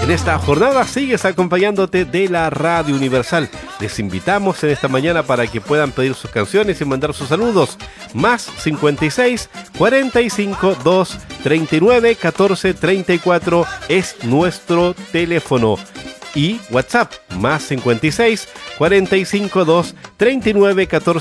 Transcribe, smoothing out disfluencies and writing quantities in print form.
En esta jornada sigues acompañándote de la Radio Universal. Les invitamos en esta mañana para que puedan pedir sus canciones y mandar sus saludos. Más 56 45 2 39 14 34 es nuestro teléfono. Y WhatsApp, más 56 45 2 39 14